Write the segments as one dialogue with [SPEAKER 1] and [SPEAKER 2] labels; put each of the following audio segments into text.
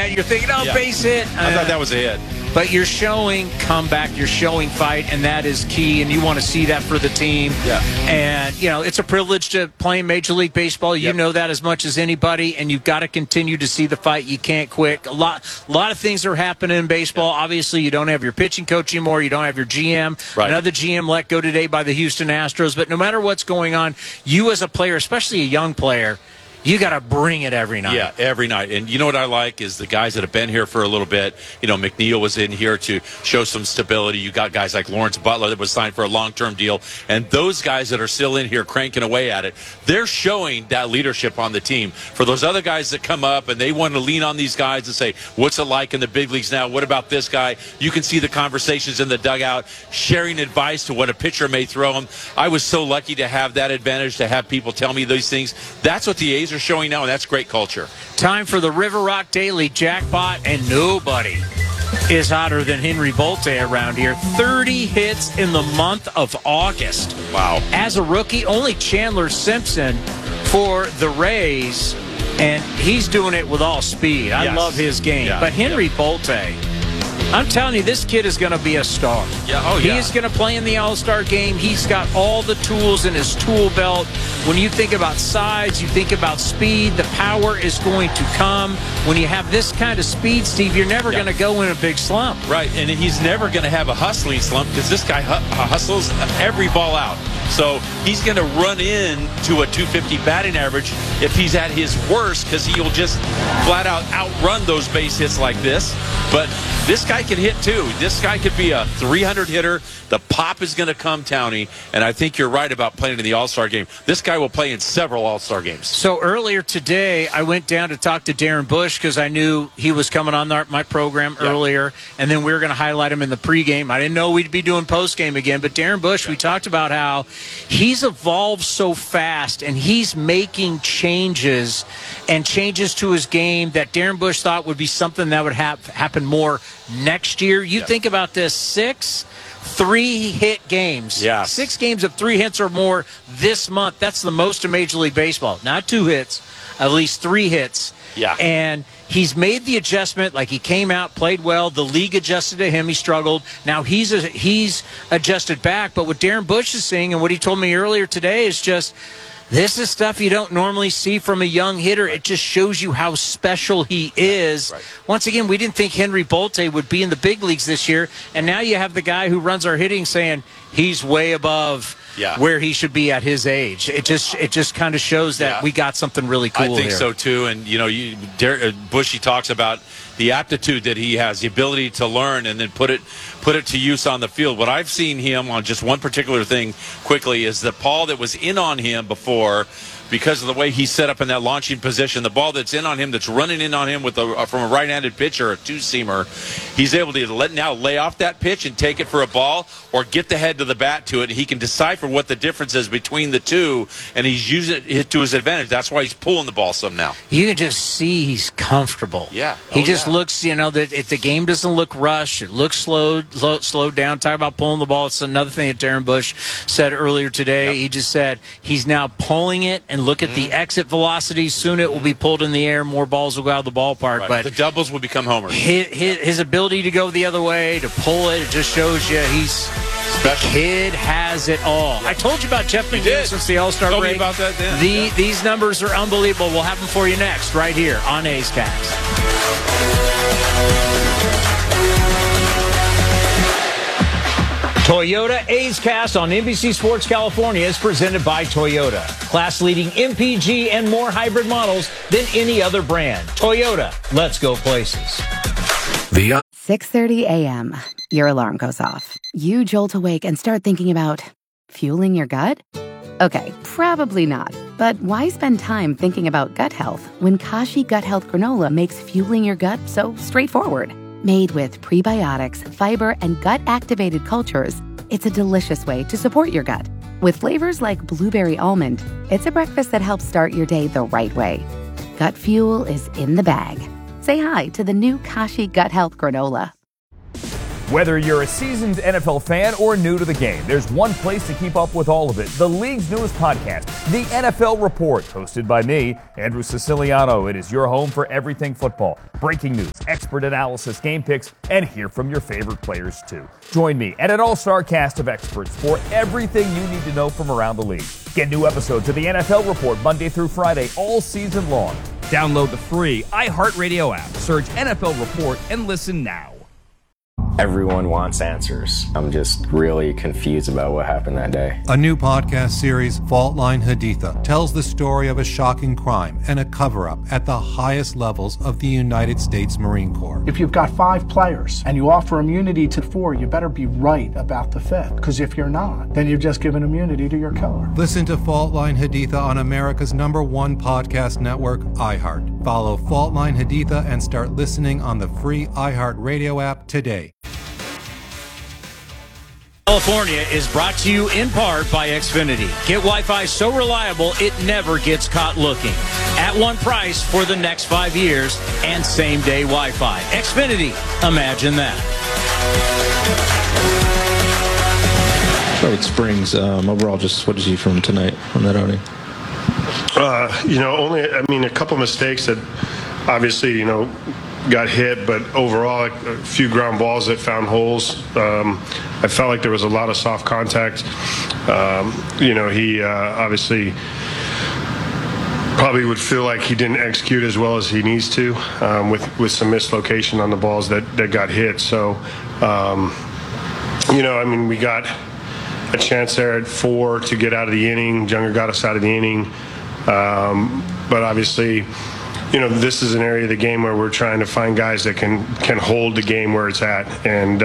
[SPEAKER 1] that. You're thinking, base hit.
[SPEAKER 2] I thought that was a hit.
[SPEAKER 1] But you're showing comeback, you're showing fight, and that is key, and you want to see that for the team.
[SPEAKER 2] Yeah.
[SPEAKER 1] And, it's a privilege to play in Major League Baseball. You know that as much as anybody, and you've got to continue to see the fight. You can't quit. A lot of things are happening in baseball. Obviously, you don't have your pitching coach anymore. You don't have your GM.
[SPEAKER 2] Right.
[SPEAKER 1] Another GM let go today by the Houston Astros. But no matter what's going on, you as a player, especially a young player, you got to bring it every night.
[SPEAKER 2] Yeah, every night. And you know what I like is the guys that have been here for a little bit. McNeil was in here to show some stability. You got guys like Lawrence Butler that was signed for a long-term deal. And those guys that are still in here cranking away at it, they're showing that leadership on the team. For those other guys that come up and they want to lean on these guys and say, what's it like in the big leagues now? What about this guy? You can see the conversations in the dugout, sharing advice to what a pitcher may throw them. I was so lucky to have that advantage, to have people tell me these things. That's what the A's are showing now, and that's great culture.
[SPEAKER 1] Time for the River Rock Daily Jackpot, and nobody is hotter than Henry Bolte around here. 30 hits in the month of August.
[SPEAKER 2] Wow. As
[SPEAKER 1] a rookie, only Chandler Simpson for the Rays, and he's doing it with all speed. I love his game.
[SPEAKER 2] Yeah.
[SPEAKER 1] But Henry Bolte, I'm telling you, this kid is going to be a star. He is going to play in the All-Star game. He's got all the tools in his tool belt. When you think about size, you think about speed, the power is going to come. When you have this kind of speed, Steve, you're never going to go in a big slump.
[SPEAKER 2] Right, and he's never going to have a hustling slump because this guy hustles every ball out. So he's going to run into a 250 batting average if he's at his worst because he'll just flat out outrun those base hits like this. But this guy can hit too. This guy could be a 300 hitter. The pop is going to come, Townie, and I think you're right about playing in the All-Star game. This guy will play in several All-Star games.
[SPEAKER 1] So earlier today, I went down to talk to Darren Bush because I knew he was coming on my program earlier, and then we were going to highlight him in the pregame. I didn't know we'd be doing postgame again, but Darren Bush, we talked about how he's evolved so fast, and he's making changes to his game that Darren Bush thought would be something that would happen more next year. You think about this, 6 3-hit games. 6 games of 3 hits or more this month. That's the most in Major League Baseball. Not 2 hits, at least 3 hits. And he's made the adjustment. Like, he came out, played well. The league adjusted to him. He struggled. Now he's adjusted back. But what Darren Bush is saying and what he told me earlier today is just, this is stuff you don't normally see from a young hitter. It just shows you how special he is. Once again, we didn't think Henry Bolte would be in the big leagues this year, and now you have the guy who runs our hitting saying he's way above where he should be at his age. It just kind of shows that we got something really cool here.
[SPEAKER 2] I think so too. And Bushy talks about the aptitude that he has, the ability to learn and then put it to use on the field. What I've seen him on just one particular thing quickly is the ball that was in on him before, because of the way he's set up in that launching position, the ball that's in on him, that's running in on him from a right-handed pitcher, a two-seamer, he's able to lay off that pitch and take it for a ball or get the head to the bat to it. He can decipher what the difference is between the two, and he's using it to his advantage. That's why he's pulling the ball some now.
[SPEAKER 1] You can just see he's comfortable. He just looks, that if the game doesn't look rushed, it looks slowed down. Talk about pulling the ball. It's another thing that Darren Bush said earlier today. He just said he's now pulling it, and look at the exit velocity. Soon it will be pulled in the air. More balls will go out of the ballpark. But
[SPEAKER 2] the doubles will become homers.
[SPEAKER 1] His ability to go the other way, to pull it just shows you the kid has it all. I told you about Jeff McNeil since the All-Star break.
[SPEAKER 2] Told me about that then.
[SPEAKER 1] These numbers are unbelievable. We'll have them for you next, right here on A's Cast. Toyota A's Cast on NBC Sports California is presented by Toyota. Class-leading MPG and more hybrid models than any other brand. Toyota, let's go places.
[SPEAKER 3] 6:30 a.m. Your alarm goes off. You jolt awake and start thinking about fueling your gut? Okay, probably not. But why spend time thinking about gut health when Kashi Gut Health Granola makes fueling your gut so straightforward? Made with prebiotics, fiber, and gut-activated cultures, it's a delicious way to support your gut. With flavors like blueberry almond, it's a breakfast that helps start your day the right way. Gut fuel is in the bag. Say hi to the new Kashi Gut Health Granola.
[SPEAKER 4] Whether you're a seasoned NFL fan or new to the game, there's one place to keep up with all of it. The league's newest podcast, The NFL Report, hosted by me, Andrew Siciliano. It is your home for everything football. Breaking news, expert analysis, game picks, and hear from your favorite players too. Join me and an all-star cast of experts for everything you need to know from around the league. Get new episodes of The NFL Report Monday through Friday all season long. Download the free iHeartRadio app. Search NFL Report and listen now.
[SPEAKER 5] Everyone wants answers. I'm just really confused about what happened that day.
[SPEAKER 6] A new podcast series, Fault Line Haditha, tells the story of a shocking crime and a cover-up at the highest levels of the United States Marine Corps.
[SPEAKER 7] If you've got 5 players and you offer immunity to 4, you better be right about the 5th. Because if you're not, then you've just given immunity to your killer.
[SPEAKER 6] Listen to Fault Line Haditha on America's #1 podcast network, iHeart. Follow Fault Line Haditha and start listening on the free iHeartRadio app today.
[SPEAKER 1] California is brought to you in part by Xfinity. Get Wi-Fi so reliable it never gets caught looking. At one price for the next 5 years and same-day Wi-Fi. Xfinity, imagine that.
[SPEAKER 8] Start with Springs. Overall, just what did you see from tonight on that outing?
[SPEAKER 9] A couple mistakes that obviously, got hit, but overall a few ground balls that found holes. I felt like there was a lot of soft contact. He obviously probably would feel like he didn't execute as well as he needs to with some mislocation on the balls that got hit. So, we got a chance there at 4 to get out of the inning. Junger got us out of the inning. But obviously, this is an area of the game where we're trying to find guys that can hold the game where it's at. And,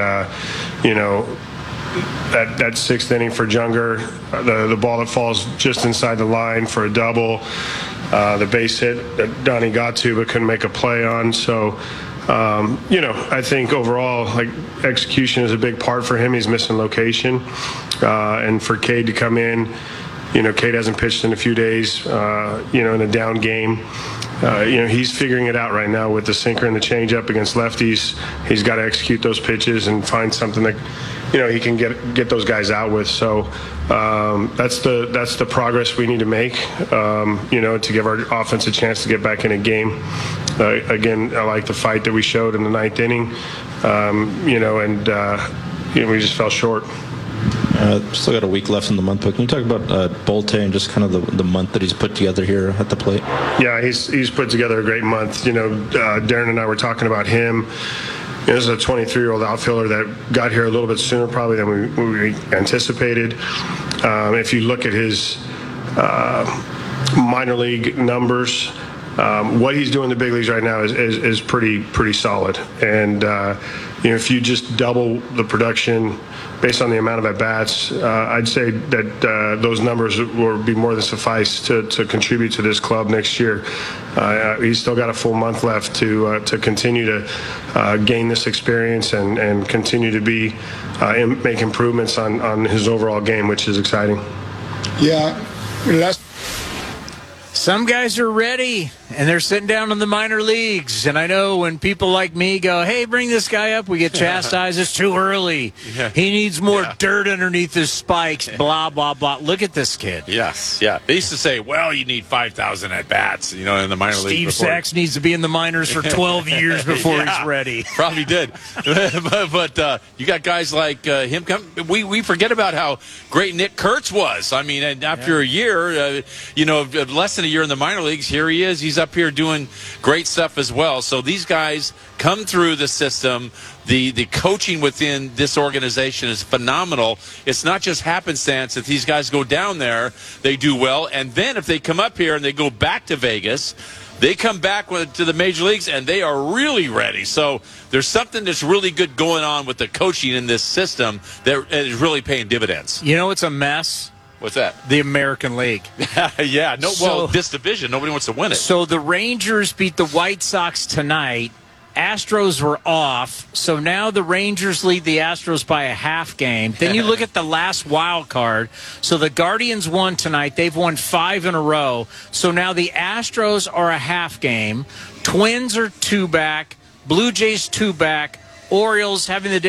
[SPEAKER 9] that 6th inning for Junger, the ball that falls just inside the line for a double, the base hit that Donnie got to but couldn't make a play on. So, I think overall, execution is a big part for him. He's missing location. And for Cade to come in, Cade hasn't pitched in a few days, in a down game. He's figuring it out right now with the sinker and the changeup against lefties. He's got to execute those pitches and find something that, he can get those guys out with. So that's the progress we need to make, to give our offense a chance to get back in a game. Again, I like the fight that we showed in the 9th inning, we just fell short.
[SPEAKER 8] Still got a week left in the month, but can you talk about Bolte and just kind of the month that he's put together here at the plate?
[SPEAKER 9] Yeah, he's put together a great month. Darren and I were talking about him. This is a 23-year-old outfielder that got here a little bit sooner probably than we anticipated. If you look at his minor league numbers, what he's doing in the big leagues right now is pretty solid. And if you just double the production based on the amount of at-bats, I'd say that those numbers will be more than suffice to contribute to this club next year. He's still got a full month left to continue to gain this experience and continue to make improvements on his overall game, which is exciting.
[SPEAKER 10] Yeah,
[SPEAKER 1] Some guys are ready, and they're sitting down in the minor leagues. And I know when people like me go, hey, bring this guy up, we get chastised. It's too early. Yeah. He needs more dirt underneath his spikes, blah, blah, blah. Look at this kid.
[SPEAKER 2] Yes, yeah. They used to say, well, you need 5,000 at-bats, in the minor league.
[SPEAKER 1] Steve Sachs needs to be in the minors for 12 years before he's ready.
[SPEAKER 2] Probably did. but you got guys like him. We forget about how great Nick Kurtz was. I mean, and after a year, less than a year in the minor leagues, here he is. He's up here doing great stuff as well. So these guys come through the system. The coaching within this organization is phenomenal. It's not just happenstance that these guys go down there, they do well, and then if they come up here and they go back to Vegas, they come back to the major leagues and they are really ready. So there's something that's really good going on with the coaching in this system that is really paying dividends.
[SPEAKER 1] It's a mess.
[SPEAKER 2] What's that?
[SPEAKER 1] The American League.
[SPEAKER 2] Yeah. This division, nobody wants to win it.
[SPEAKER 1] So the Rangers beat the White Sox tonight. Astros were off, so now the Rangers lead the Astros by a half game. Then you look at the last wild card. So the Guardians won tonight. They've won 5 in a row. So now the Astros are a half game. Twins are 2 back. Blue Jays 2 back. Orioles having the day off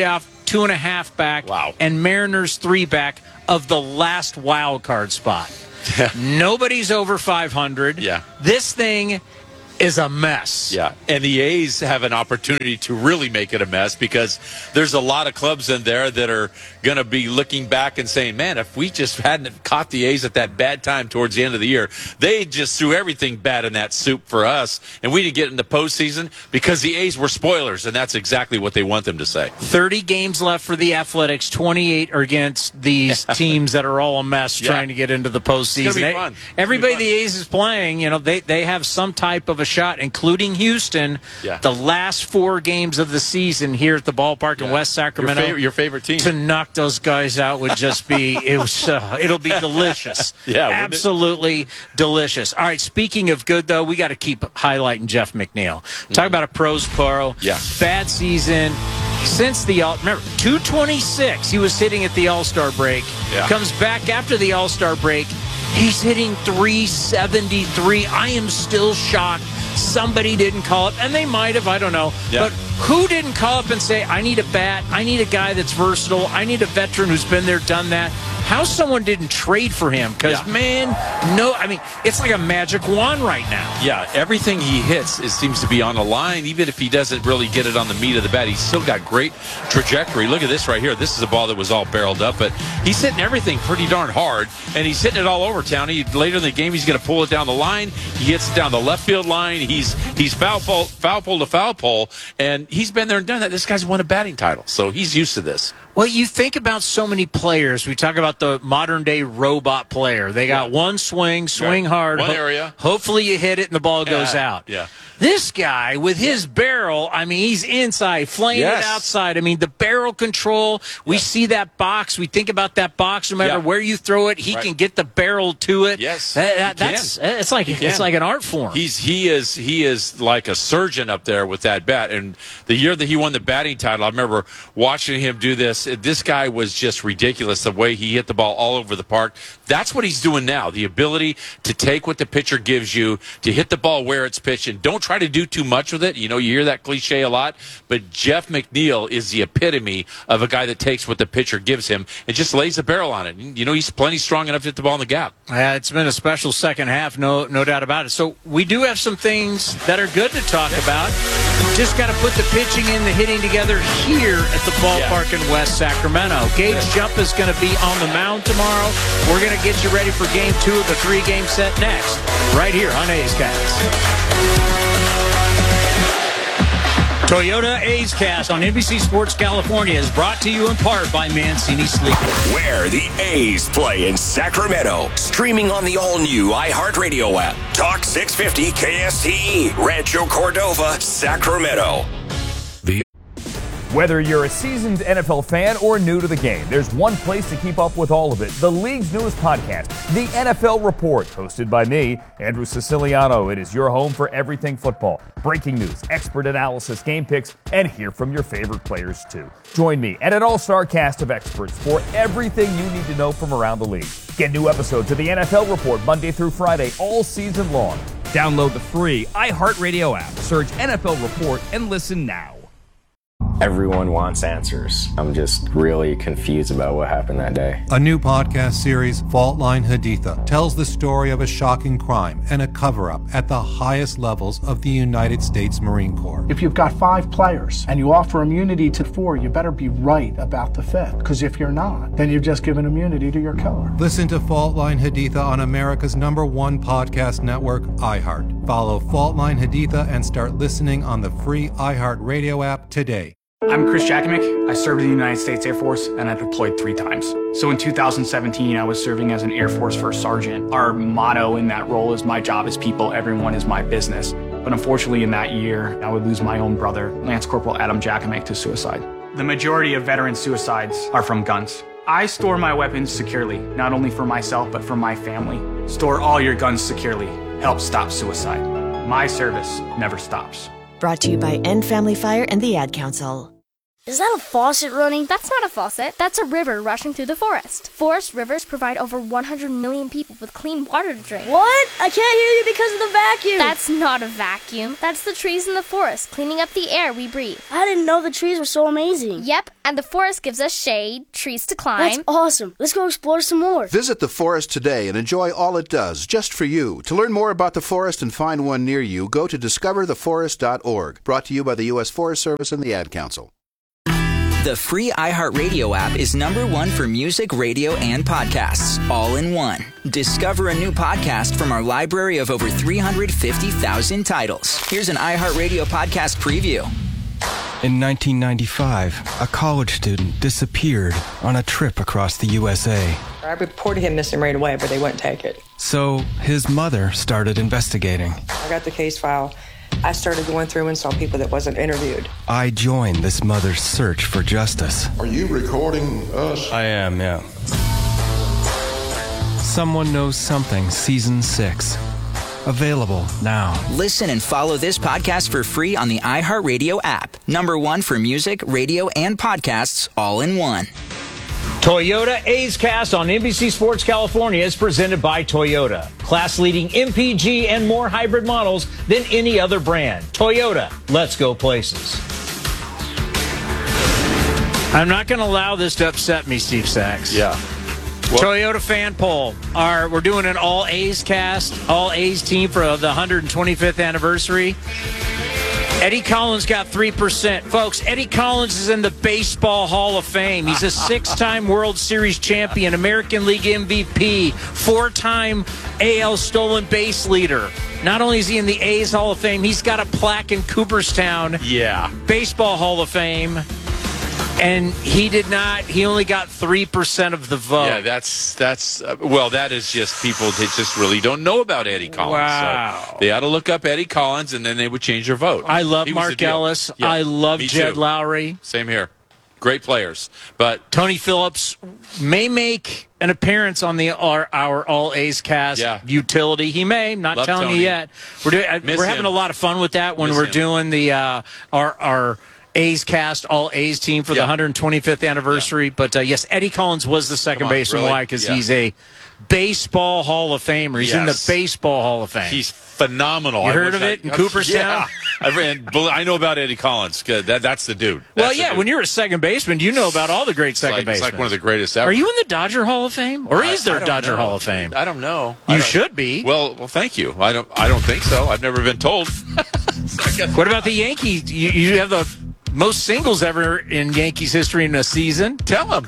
[SPEAKER 1] 2.5 back, and Mariners 3 back of the last wild card spot. Nobody's over 500.
[SPEAKER 2] Yeah.
[SPEAKER 1] This thing is a mess.
[SPEAKER 2] Yeah, and the A's have an opportunity to really make it a mess because there's a lot of clubs in there that are going to be looking back and saying, man, if we just hadn't caught the A's at that bad time towards the end of the year, they just threw everything bad in that soup for us, and we didn't get in the postseason because the A's were spoilers, and that's exactly what they want them to say.
[SPEAKER 1] 30 games left for the Athletics, 28 are against these teams that are all a mess trying to get into the postseason.
[SPEAKER 2] It's gonna be fun.
[SPEAKER 1] Everybody the A's is playing, they have some type of a shot, including Houston. The last 4 games of the season here at the ballpark in West Sacramento.
[SPEAKER 2] Your favorite team.
[SPEAKER 1] To knock those guys out would just be it'll be delicious. Absolutely delicious. All right, speaking of good though, we got to keep highlighting Jeff McNeil. Talk about a pros pro. Bad season. Since remember, 226 he was hitting at the All-Star break. Comes back after the All-Star break. He's hitting 373. I am still shocked somebody didn't call up, and they might have, I don't know. But who didn't call up and say, I need a bat, I need a guy that's versatile, I need a veteran who's been there, done that? How someone didn't trade for him? Because, it's like a magic wand right now.
[SPEAKER 2] Yeah, everything he hits seems to be on the line. Even if he doesn't really get it on the meat of the bat, he's still got great trajectory. Look at this right here. This is a ball that was all barreled up, but he's hitting everything pretty darn hard, and he's hitting it all over town. Later in the game, he's going to pull it down the line. He hits it down the left field line. He's foul pole to foul pole, and he's been there and done that. This guy's won a batting title, so he's used to this.
[SPEAKER 1] Well, you think about so many players. We talk about the modern-day robot player. They got one swing hard.
[SPEAKER 2] One area.
[SPEAKER 1] Hopefully you hit it and the ball goes out. This guy, with his barrel, he's inside, flaying it outside. The barrel control, we see that box. We think about that box. No matter where you throw it, he can get the barrel to it. It's like an art form.
[SPEAKER 2] He is like a surgeon up there with that bat. And the year that he won the batting title, I remember watching him do this. This guy was just ridiculous, the way he hit the ball all over the park. That's what he's doing now, the ability to take what the pitcher gives you, to hit the ball where it's pitched, and don't try to do too much with it. You hear that cliche a lot, but Jeff McNeil is the epitome of a guy that takes what the pitcher gives him and just lays the barrel on it. He's plenty strong enough to hit the ball in the gap.
[SPEAKER 1] It's been a special second half, no doubt about it. So we do have some things that are good to talk about. Just got to put the pitching and the hitting together here at the ballpark in West Sacramento. Gage Jump is going to be on the mound tomorrow. We're going to get you ready for Game 2 of the 3-game set next, right here on A's Cast. Toyota A's Cast on NBC Sports California is brought to you in part by Mancini Sleep.
[SPEAKER 10] Where the A's play in Sacramento. Streaming on the all-new iHeartRadio app. Talk 650 KSTE. Rancho Cordova, Sacramento.
[SPEAKER 4] Whether you're a seasoned NFL fan or new to the game, there's one place to keep up with all of it. The league's newest podcast, The NFL Report, hosted by me, Andrew Siciliano. It is your home for everything football. Breaking news, expert analysis, game picks, and hear from your favorite players too. Join me and an all-star cast of experts for everything you need to know from around the league. Get new episodes of The NFL Report Monday through Friday all season long. Download the free iHeartRadio app. Search NFL Report and listen now.
[SPEAKER 5] Everyone wants answers. I'm just really confused about what happened that day.
[SPEAKER 6] A new podcast series, Fault Line Haditha, tells the story of a shocking crime and a cover-up at the highest levels of the United States Marine Corps.
[SPEAKER 7] If you've got 5 players and you offer immunity to 4, you better be right about the 5th. Because if you're not, then you've just given immunity to your killer.
[SPEAKER 6] Listen to Fault Line Haditha on America's #1 podcast network, iHeart. Follow Fault Line Haditha and start listening on the free iHeart Radio app today.
[SPEAKER 11] I'm Chris Jakovic. I served in the United States Air Force, and I deployed 3 times. So in 2017, I was serving as an Air Force First Sergeant. Our motto in that role is, my job is people, everyone is my business. But unfortunately in that year, I would lose my own brother, Lance Corporal Adam Jakovic, to suicide. The majority of veteran suicides are from guns. I store my weapons securely, not only for myself, but for my family. Store all your guns securely. Help stop suicide. My service never stops.
[SPEAKER 12] Brought to you by End Family Fire and the Ad Council. Is that a faucet running?
[SPEAKER 13] That's not a faucet. That's a river rushing through the forest. Forest rivers provide over 100 million people with clean water to drink.
[SPEAKER 12] What? I can't hear you because of the vacuum.
[SPEAKER 13] That's not a vacuum. That's the trees in the forest cleaning up the air we breathe.
[SPEAKER 12] I didn't know the trees were so amazing.
[SPEAKER 13] Yep, and the forest gives us shade, trees to climb.
[SPEAKER 12] That's awesome. Let's go explore some more.
[SPEAKER 14] Visit the forest today and enjoy all it does, just for you. To learn more about the forest and find one near you, go to discovertheforest.org. Brought to you by the U.S. Forest Service and the Ad Council.
[SPEAKER 15] The free iHeartRadio app is #1 for music, radio, and podcasts, all in one. Discover a new podcast from our library of over 350,000 titles. Here's an iHeartRadio podcast preview.
[SPEAKER 16] In 1995, a college student disappeared on a trip across the USA.
[SPEAKER 17] I reported him missing right away, but they wouldn't take it.
[SPEAKER 16] So his mother started investigating.
[SPEAKER 17] I got the case file. I started going through and saw people that wasn't interviewed.
[SPEAKER 16] I joined this mother's search for justice.
[SPEAKER 18] Are you recording us?
[SPEAKER 16] I am, yeah. Someone Knows Something, Season 6. Available now.
[SPEAKER 15] Listen and follow this podcast for free on the iHeartRadio app. #1 for music, radio, and podcasts, all in one.
[SPEAKER 19] Toyota A's Cast on NBC Sports California is presented by Toyota. Class-leading MPG and more hybrid models than any other brand. Toyota, let's go places.
[SPEAKER 1] I'm not going to allow this to upset me, Steve Sachs.
[SPEAKER 2] Yeah.
[SPEAKER 1] Toyota fan poll. We're doing an all A's cast, all A's team for the 125th anniversary. Eddie Collins got 3%. Folks, Eddie Collins is in the Baseball Hall of Fame. He's a 6-time World Series champion, American League MVP, 4-time AL stolen base leader. Not only is he in the A's Hall of Fame, he's got a plaque in Cooperstown.
[SPEAKER 2] Yeah.
[SPEAKER 1] Baseball Hall of Fame. And he only got 3% of the vote.
[SPEAKER 2] Yeah, that is just people that just really don't know about Eddie Collins.
[SPEAKER 1] Wow.
[SPEAKER 2] So they ought to look up Eddie Collins, and then they would change their vote.
[SPEAKER 1] I love Mark Ellis.
[SPEAKER 2] Yeah,
[SPEAKER 1] I love Jed
[SPEAKER 2] too.
[SPEAKER 1] Lowry.
[SPEAKER 2] Same here. Great players. But
[SPEAKER 1] Tony Phillips may make an appearance on our All A's Cast utility. He may. Not
[SPEAKER 2] love
[SPEAKER 1] telling
[SPEAKER 2] Tony.
[SPEAKER 1] you yet. We're having a lot of fun with that when we're doing the our A's Cast, all A's team for the 125th anniversary. Yeah. But, yes, Eddie Collins was the second baseman. Really? Why? Because he's a Baseball Hall of Famer. He's in the Baseball Hall of Fame.
[SPEAKER 2] He's phenomenal.
[SPEAKER 1] You heard of it in Cooperstown?
[SPEAKER 2] Yeah. I know about Eddie Collins. That's the dude.
[SPEAKER 1] Well, yeah, when you're a second baseman, you know about all the great second basemen.
[SPEAKER 2] It's like one of the greatest ever.
[SPEAKER 1] Are you in the Dodger Hall of Fame? Or is there a Dodger Hall of Fame?
[SPEAKER 2] I don't know.
[SPEAKER 1] You should be.
[SPEAKER 2] Well, thank you. I don't think so. I've never been told.
[SPEAKER 1] What about the Yankees? You have the most singles ever in Yankees history in a season.
[SPEAKER 2] Tell them.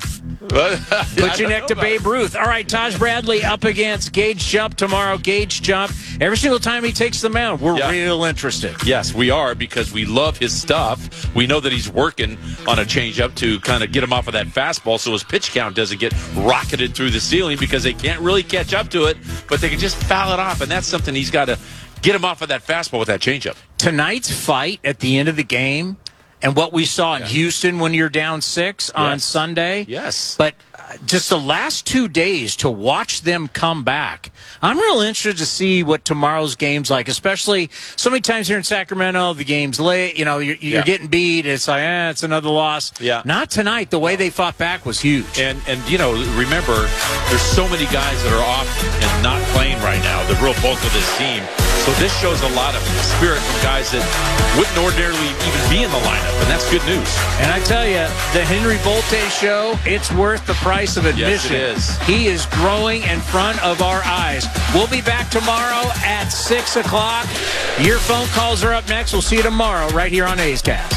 [SPEAKER 1] Put your neck to Babe Ruth. All right, Taj Bradley up against Gage Jump tomorrow. Gage Jump. Every single time he takes the mound, we're real interested.
[SPEAKER 2] Yes, we are, because we love his stuff. We know that he's working on a changeup to kind of get him off of that fastball so his pitch count doesn't get rocketed through the ceiling, because they can't really catch up to it, but they can just foul it off, and that's something he's got to get him off of that fastball with that changeup.
[SPEAKER 1] Tonight's fight at the end of the game, and what we saw in Houston when you're down 6 on Sunday.
[SPEAKER 2] Yes.
[SPEAKER 1] But just the last 2 days to watch them come back. I'm real interested to see what tomorrow's game's like, especially so many times here in Sacramento, the game's late. You know, you're getting beat. It's like, it's another loss.
[SPEAKER 2] Yeah.
[SPEAKER 1] Not tonight. The way they fought back was huge.
[SPEAKER 2] And remember, there's so many guys that are off and not playing right now, the real bulk of this team. So this shows a lot of spirit from guys that wouldn't ordinarily even be in the lineup, and that's good news.
[SPEAKER 1] And I tell you, the Henry Volte show, it's worth the price of admission.
[SPEAKER 2] Yes, it is.
[SPEAKER 1] He is growing in front of our eyes. We'll be back tomorrow at 6 o'clock. Your phone calls are up next. We'll see you tomorrow right here on A's Cast.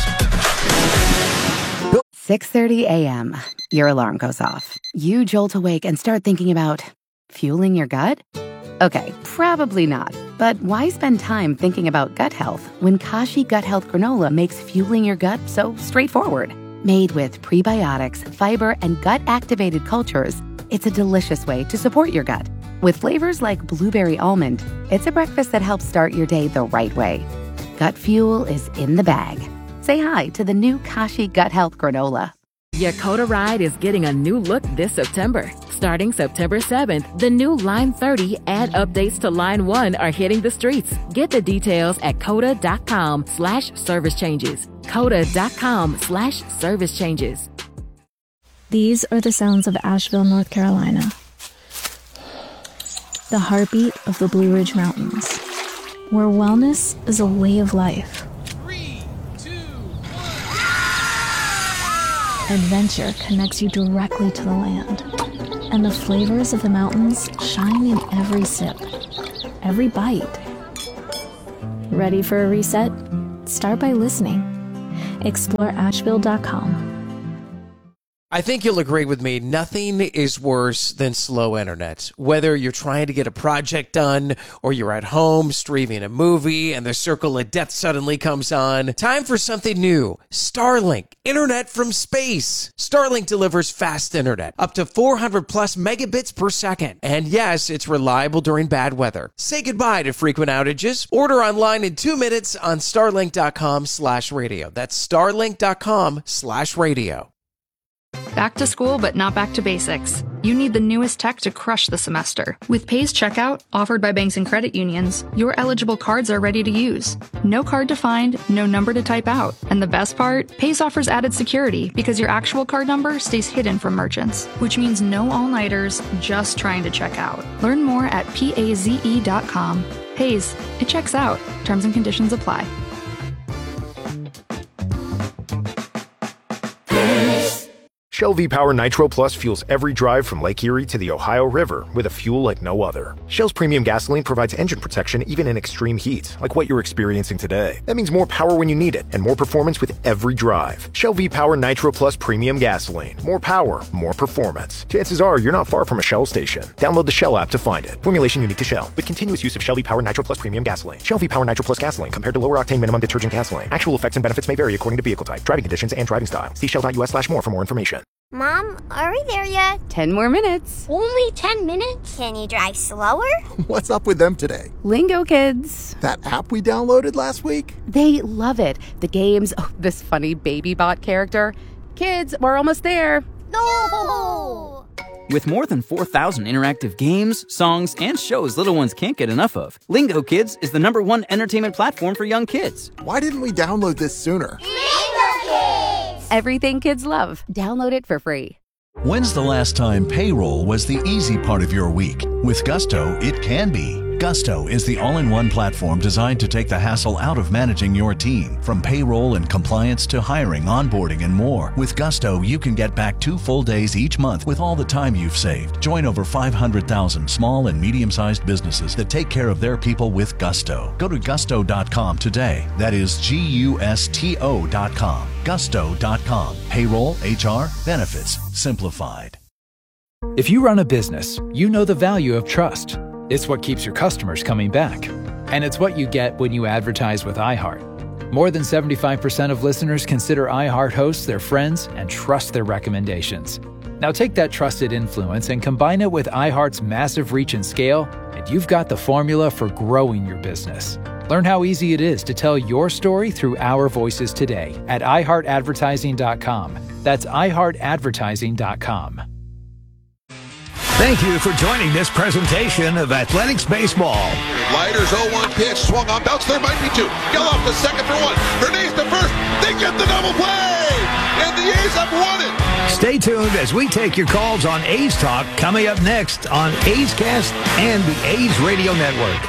[SPEAKER 3] 6:30 a.m. Your alarm goes off. You jolt awake and start thinking about fueling your gut? Okay, probably not. But why spend time thinking about gut health when Kashi Gut Health Granola makes fueling your gut so straightforward? Made with prebiotics, fiber, and gut-activated cultures, it's a delicious way to support your gut. With flavors like blueberry almond, it's a breakfast that helps start your day the right way. Gut fuel is in the bag. Say hi to the new Kashi Gut Health Granola.
[SPEAKER 20] Yakota Ride is getting a new look this September. Starting September 7th, the new Line 30 and updates to Line 1 are hitting the streets. Get the details at coda.com/service changes. CODA.com/service changes.
[SPEAKER 21] These are the sounds of Asheville, North Carolina. The heartbeat of the Blue Ridge Mountains, where wellness is a way of life.
[SPEAKER 22] 3, 2, 1.
[SPEAKER 21] Adventure connects you directly to the land, and the flavors of the mountains shine in every sip, every bite. Ready for a reset? Start by listening. Explore Asheville.com.
[SPEAKER 23] I think you'll agree with me, nothing is worse than slow internet. Whether you're trying to get a project done or you're at home streaming a movie and the circle of death suddenly comes on, time for something new. Starlink, internet from space. Starlink delivers fast internet, up to 400 plus megabits per second. And yes, it's reliable during bad weather. Say goodbye to frequent outages. Order online in 2 minutes on starlink.com/radio. That's starlink.com/radio.
[SPEAKER 24] Back to school, but not back to basics. You need the newest tech to crush the semester. With Pays Checkout, offered by banks and credit unions, your eligible cards are ready to use. No card to find, no number to type out. And the best part? Pays offers added security because your actual card number stays hidden from merchants, which means no all-nighters, just trying to check out. Learn more at PAZE.com. Pays, it checks out. Terms and conditions apply.
[SPEAKER 25] Shell V-Power Nitro Plus fuels every drive from Lake Erie to the Ohio River with a fuel like no other. Shell's premium gasoline provides engine protection even in extreme heat, like what you're experiencing today. That means more power when you need it and more performance with every drive. Shell V-Power Nitro Plus premium gasoline. More power, more performance. Chances are you're not far from a Shell station. Download the Shell app to find it. Formulation unique to Shell, with continuous use of Shell V-Power Nitro Plus premium gasoline. Shell V-Power Nitro Plus gasoline compared to lower octane minimum detergent gasoline. Actual effects and benefits may vary according to vehicle type, driving conditions, and driving style. See shell.us/more for more information.
[SPEAKER 26] Mom, are we there yet?
[SPEAKER 3] 10 more minutes.
[SPEAKER 26] Only 10 minutes? Can you drive slower?
[SPEAKER 27] What's up with them today?
[SPEAKER 3] Lingo Kids.
[SPEAKER 27] That app we downloaded last week?
[SPEAKER 3] They love it. The games, this funny baby bot character. Kids, we're almost there.
[SPEAKER 26] No!
[SPEAKER 28] With more than 4,000 interactive games, songs, and shows little ones can't get enough of, Lingo Kids is the #1 entertainment platform for young kids.
[SPEAKER 27] Why didn't we download this sooner?
[SPEAKER 26] Lingo Kids!
[SPEAKER 3] Everything kids love. Download it for free.
[SPEAKER 29] When's the last time payroll was the easy part of your week? With Gusto, it can be. Gusto is the all-in-one platform designed to take the hassle out of managing your team. From payroll and compliance to hiring, onboarding, and more. With Gusto, you can get back 2 full days each month with all the time you've saved. Join over 500,000 small and medium-sized businesses that take care of their people with Gusto. Go to gusto.com today. That is GUSTO.com. Gusto.com. Payroll, HR, benefits, simplified.
[SPEAKER 30] If you run a business, you know the value of trust. It's what keeps your customers coming back. And it's what you get when you advertise with iHeart. More than 75% of listeners consider iHeart hosts their friends and trust their recommendations. Now take that trusted influence and combine it with iHeart's massive reach and scale, and you've got the formula for growing your business. Learn how easy it is to tell your story through our voices today at iHeartAdvertising.com. That's iHeartAdvertising.com.
[SPEAKER 31] Thank you for joining this presentation of Athletics Baseball.
[SPEAKER 18] Leiter's 0-1 pitch, swung on, bounce, there might be two. Geloff to second for one. Hernandez to first. They get the double play! And the A's have won it!
[SPEAKER 31] Stay tuned as we take your calls on A's Talk, coming up next on A's Cast and the A's Radio Network.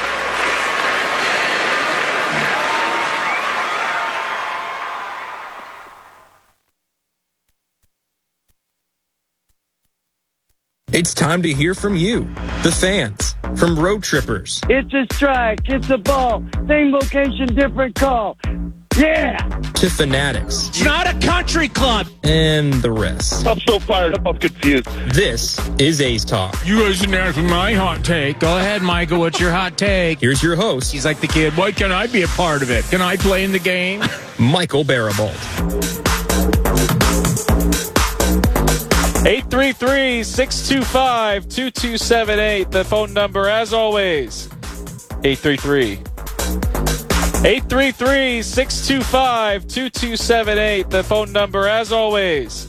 [SPEAKER 32] It's time to hear from you, the fans, from road trippers.
[SPEAKER 33] It's a strike, it's a ball, same location, different call. Yeah!
[SPEAKER 32] To fanatics.
[SPEAKER 1] It's not a country club!
[SPEAKER 32] And the rest.
[SPEAKER 33] I'm so fired up, I'm confused.
[SPEAKER 32] This is A's Talk.
[SPEAKER 1] You guys didn't ask for my hot take. Go ahead, Michael, what's your hot take?
[SPEAKER 32] Here's your host.
[SPEAKER 1] He's like the kid, why can't I be a part of it? Can I play in the game?
[SPEAKER 32] Michael Barabalt.
[SPEAKER 34] 833-625-2278. The phone number, as always, 833-625-2278. The phone number, as always,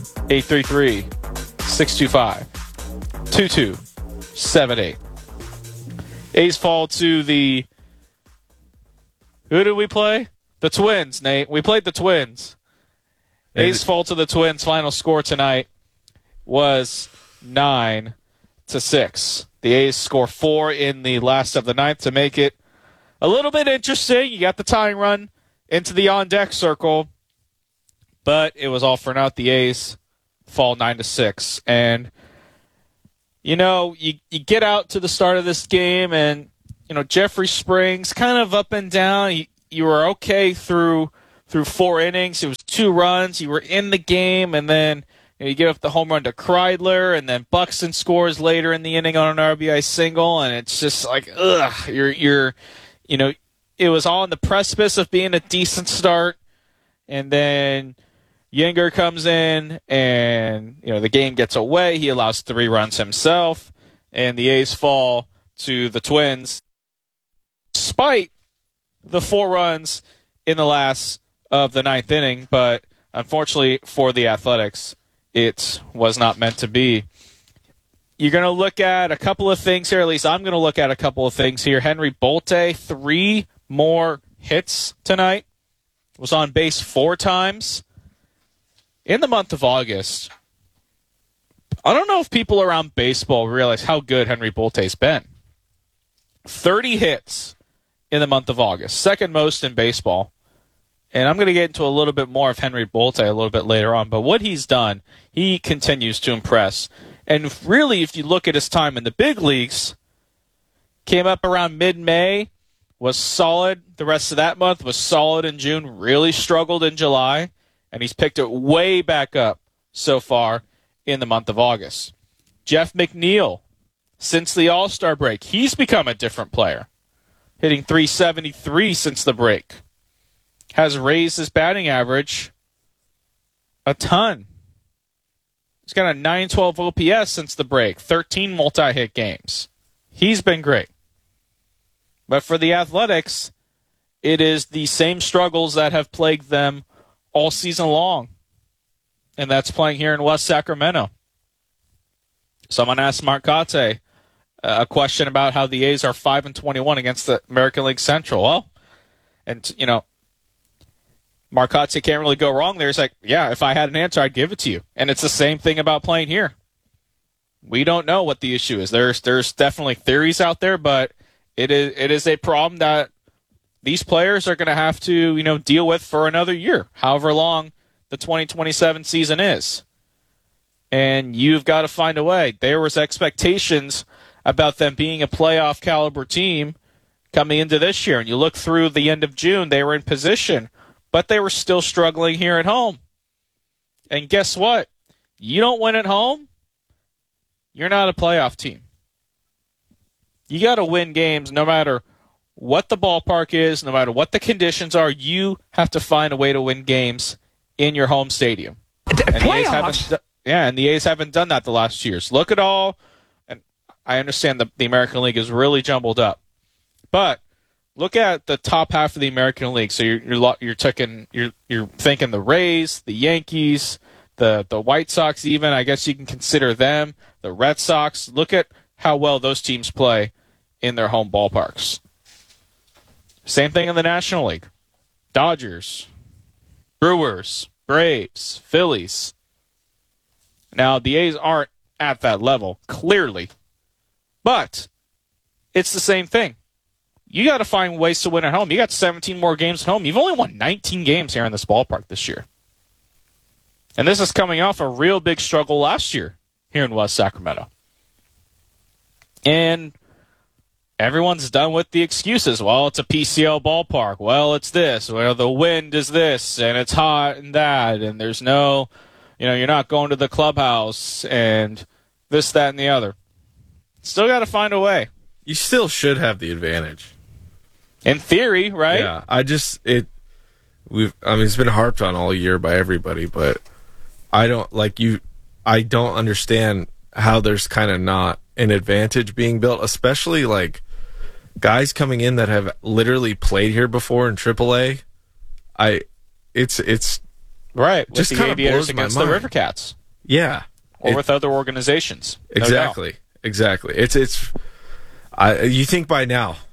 [SPEAKER 34] 833-625-2278. A's fall to the... Who did we play? The Twins, Nate. We played the Twins. A's fall to the Twins. Final score tonight was 9-6. The A's score 4 in the last of the ninth to make it a little bit interesting. You got the tying run into the on-deck circle, but it was all for naught. The A's fall 9-6. And, you get out to the start of this game, and, Jeffrey Springs kind of up and down. You were okay through 4 innings. It was 2 runs. You were in the game, and then you give up the home run to Kreidler, and then Buxton scores later in the inning on an RBI single, and it's just like, ugh. It was all on the precipice of being a decent start, and then Yinger comes in, and the game gets away. He allows 3 runs himself, and the A's fall to the Twins, despite the 4 runs in the last of the 9th inning. But unfortunately for the Athletics, it was not meant to be. You're going to look at a couple of things here. At least I'm going to look at a couple of things here. Henry Bolte, 3 more hits tonight. Was on base 4 times. In the month of August, I don't know if people around baseball realize how good Henry Bolte's been. 30 hits in the month of August, second most in baseball. And I'm going to get into a little bit more of Henry Bolte a little bit later on. But what he's done, he continues to impress. And really, if you look at his time in the big leagues, came up around mid-May, was solid. The rest of that month was solid in June, really struggled in July. And he's picked it way back up so far in the month of August. Jeff McNeil, since the All-Star break, he's become a different player. Hitting .373 since the break. Has raised his batting average a ton. He's got a .912 OPS since the break. 13 multi-hit games. He's been great. But for the Athletics, it is the same struggles that have plagued them all season long. And that's playing here in West Sacramento. Someone asked Marcotte a question about how the A's are 5-21 against the American League Central. Well, and, Marcotte can't really go wrong there. He's like, yeah, if I had an answer, I'd give it to you. And it's the same thing about playing here. We don't know what the issue is. There's definitely theories out there, but it is a problem that these players are going to have to, deal with for another year, however long the 2027 season is. And you've got to find a way. There was expectations about them being a playoff caliber team coming into this year. And you look through the end of June, they were in position, but they were still struggling here at home. And guess what? You don't win at home, you're not a playoff team. You got to win games no matter what the ballpark is, no matter what the conditions are. You have to find a way to win games in your home stadium. And the A's haven't done that the last 2 years. Look at all, and I understand the American League is really jumbled up, but look at the top half of the American League. So you're thinking the Rays, the Yankees, the White Sox. Even I guess you can consider them. The Red Sox. Look at how well those teams play in their home ballparks. Same thing in the National League. Dodgers, Brewers, Braves, Phillies. Now, the A's aren't at that level, clearly. But it's the same thing. You got to find ways to win at home. You got 17 more games at home. You've only won 19 games here in this ballpark this year. And this is coming off a real big struggle last year here in West Sacramento. And everyone's done with the excuses. Well, it's a PCL ballpark. Well, it's this. Well, the wind is this, and it's hot and that, and there's no, you're not going to the clubhouse, and this, that, and the other. Still got to find a way.
[SPEAKER 4] You still should have the advantage.
[SPEAKER 34] In theory, right?
[SPEAKER 4] Yeah, it's been harped on all year by everybody, but I don't understand how there's kind of not an advantage being built, especially like guys coming in that have literally played here before in AAA. It's
[SPEAKER 34] right.
[SPEAKER 4] Just
[SPEAKER 34] with the Aviators against the River Cats.
[SPEAKER 4] Yeah.
[SPEAKER 34] Or with other organizations.
[SPEAKER 4] Exactly.
[SPEAKER 34] No doubt.
[SPEAKER 4] Exactly. You think by now